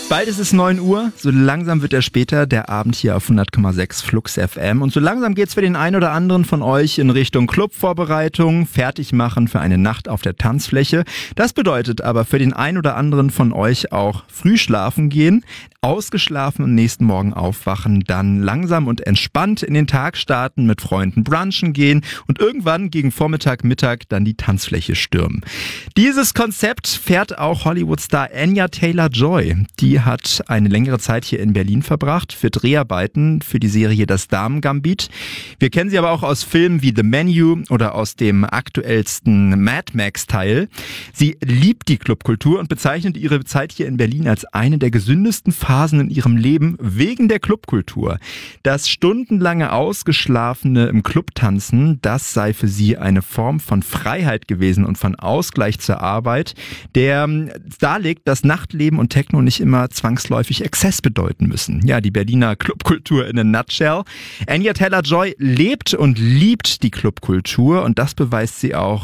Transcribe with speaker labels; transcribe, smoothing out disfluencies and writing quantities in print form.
Speaker 1: Bald ist es 9 Uhr, so langsam wird später der Abend hier auf 100,6 Flux FM und so langsam geht's für den einen oder anderen von euch in Richtung Clubvorbereitung, Fertigmachen für eine Nacht auf der Tanzfläche. Das bedeutet aber für den einen oder anderen von euch auch früh schlafen gehen, ausgeschlafen und nächsten Morgen aufwachen, dann langsam und entspannt in den Tag starten, mit Freunden brunchen gehen und irgendwann gegen Vormittag, Mittag dann die Tanzfläche stürmen. Dieses Konzept fährt auch Hollywood-Star Anya Taylor-Joy. Die hat eine längere Zeit hier in Berlin verbracht für Dreharbeiten für die Serie Das Damen-Gambit. Wir kennen sie aber auch aus Filmen wie The Menu oder aus dem aktuellsten Mad Max-Teil. Sie liebt die Clubkultur und bezeichnet ihre Zeit hier in Berlin als eine der gesündesten Phasen in ihrem Leben wegen der Clubkultur. Das stundenlange Ausgeschlafene im Club tanzen, das sei für sie eine Form von Freiheit gewesen und von Ausgleich zur Arbeit, der darlegt, dass Nachtleben und Techno nicht immer zwangsläufig Exzess bedeuten müssen. Ja, die Berliner Clubkultur in a nutshell. Anya Taylor-Joy lebt und liebt die Clubkultur und das beweist sie auch